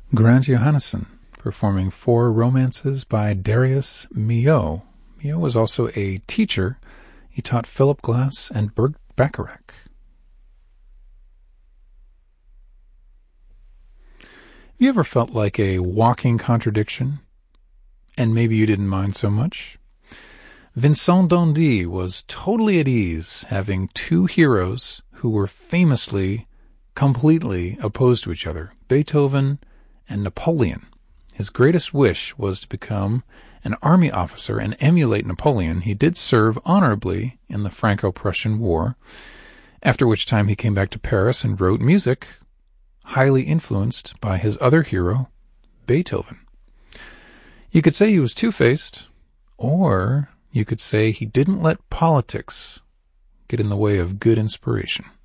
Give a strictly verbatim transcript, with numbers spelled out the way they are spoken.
Grant Johannesson, performing four romances by Darius Milhaud. Milhaud was also a teacher. He taught Philip Glass and Burt Bacharach. Have you ever felt like a walking contradiction? And maybe you didn't mind so much? Vincent d'Indy was totally at ease having two heroes who were famously, completely opposed to each other, Beethoven and Napoleon. His greatest wish was to become an army officer and emulate Napoleon. He did serve honorably in the Franco-Prussian War, after which time he came back to Paris and wrote music highly influenced by his other hero, Beethoven. You could say he was two-faced, or you could say he didn't let politics get in the way of good inspiration.